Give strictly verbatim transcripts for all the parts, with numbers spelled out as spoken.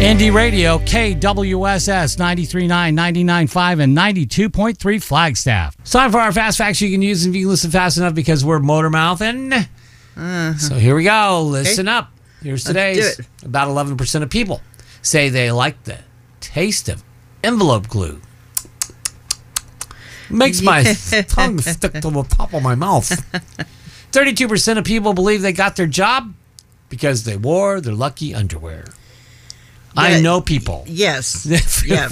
Indie Radio, K W S S ninety-three point nine, ninety-nine point five, and ninety-two point three Flagstaff. It's time for our fast facts you can use if you can listen fast enough because we're motor mouthing. Uh-huh. So here we go. Listen okay. up. Here's today's. About eleven percent of people say they like the taste of envelope glue. Makes my tongue stick to the top of my mouth. thirty-two percent of people believe they got their job because they wore their lucky underwear. Yeah, I know people. Yes. Yeah.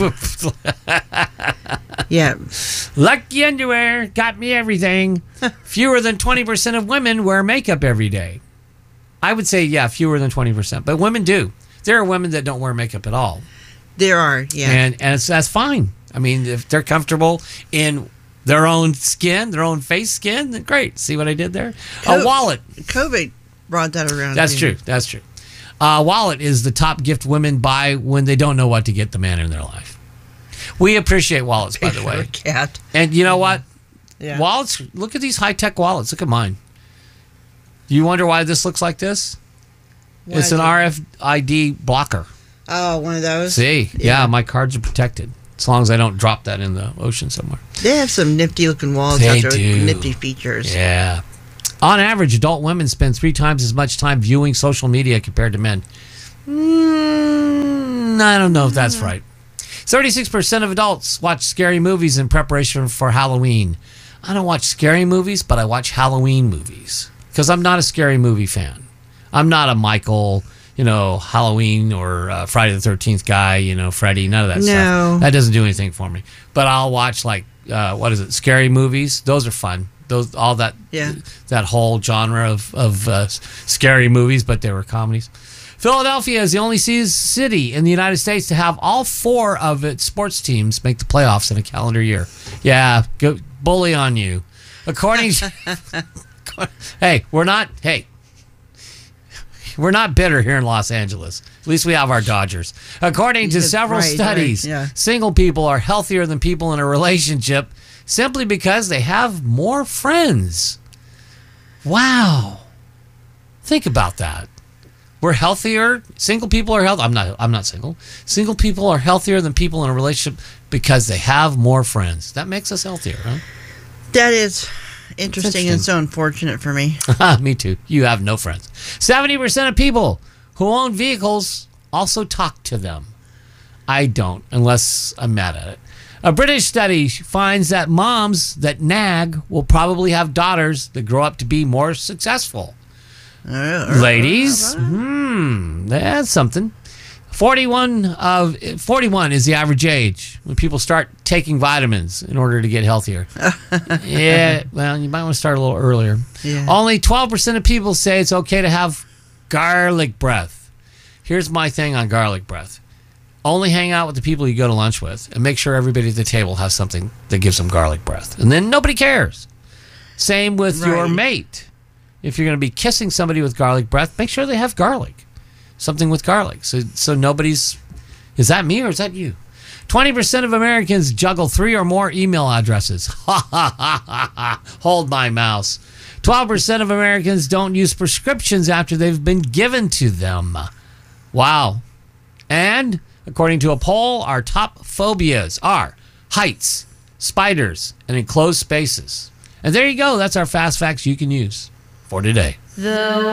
Yeah. Lucky underwear got me everything. Fewer than twenty percent of women wear makeup every day. I would say, yeah, fewer than twenty percent. But women do. There are women that don't wear makeup at all. There are, yeah. And, and it's, that's fine. I mean, if they're comfortable in their own skin, their own face skin, then great. See what I did there? Co- a wallet. COVID brought that around. That's true. That's true. A wallet is the top gift women buy when they don't know what to get the man in their life. We appreciate wallets, by the way. Cat. And you know what? Yeah. Wallets, look at these high-tech wallets. Look at mine. You wonder why this looks like this? Why it's an R F I D blocker. Oh, one of those? See? Yeah. yeah, my cards are protected. As long as I don't drop that in the ocean somewhere. They have some nifty-looking wallets they out there do. with nifty features. Yeah. On average, adult women spend three times as much time viewing social media compared to men. Mm, I don't know if that's right. thirty-six percent of adults watch scary movies in preparation for Halloween. I don't watch scary movies, but I watch Halloween movies because I'm not a scary movie fan. I'm not a Michael, you know, Halloween or uh, Friday the thirteenth guy, you know, Freddy, none of that no. stuff. That doesn't do anything for me. But I'll watch, like, uh, what is it, scary movies. Those are fun. Those all that yeah. that whole genre of, of uh, scary movies, but they were comedies. Philadelphia is the only city in the United States to have all four of its sports teams make the playoffs in a calendar year. Yeah, go, bully on you. According to... hey, we're not... Hey, we're not bitter here in Los Angeles. At least we have our Dodgers. According to That's several right, studies, right, yeah. single people are healthier than people in a relationship simply because they have more friends. Wow. Think about that. We're healthier. Single people are healthy. I'm not I'm not single. Single people are healthier than people in a relationship because they have more friends. That makes us healthier, huh? That is interesting, interesting. and so unfortunate for me. Me too. You have no friends. seventy percent of people who own vehicles also talk to them. I don't, unless I'm mad at it. A British study finds that moms that nag will probably have daughters that grow up to be more successful. Uh, Ladies, hmm, that's something. forty-one of forty-one is the average age when people start taking vitamins in order to get healthier. Yeah, well, you might want to start a little earlier. Yeah. Only twelve percent of people say it's okay to have garlic breath. Here's my thing on garlic breath. Only hang out with the people you go to lunch with and make sure everybody at the table has something that gives them garlic breath. And then nobody cares. Same with right. your mate. If you're going to be kissing somebody with garlic breath, make sure they have garlic. Something with garlic. So so nobody's... Is that me or is that you? twenty percent of Americans juggle three or more email addresses. Ha ha ha ha ha. Hold my mouse. twelve percent of Americans don't use prescriptions after they've been given to them. Wow. And... according to a poll, our top phobias are heights, spiders, and enclosed spaces. And there you go. That's our fast facts you can use for today. The